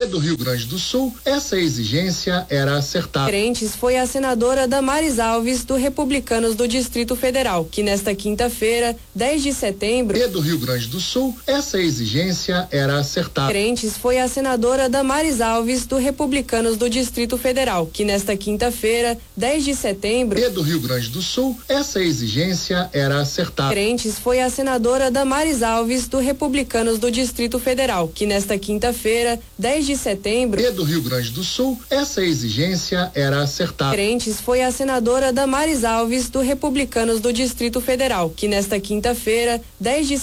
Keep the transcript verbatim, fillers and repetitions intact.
do Rio Grande do Sul, essa exigência era acertada. Diferentes foi a senadora Damares Alves, do Republicanos do Distrito Federal, que nesta quinta-feira, dez de setembro, E do Rio Grande do Sul, essa exigência era acertada. Diferentes foi a senadora Damares Alves, do Republicanos do Distrito Federal, que nesta quinta-feira, dez de setembro, E do Rio Grande do Sul, essa exigência era acertada. Diferentes foi a senadora Damares Alves, do Republicanos do Distrito Federal, que nesta quinta-feira, dez de setembro, E do Rio Grande do Sul, essa exigência era acertada. Diferentes foi a senadora Damares Alves, do Republicanos do Distrito Federal, que nesta quinta-feira, dez de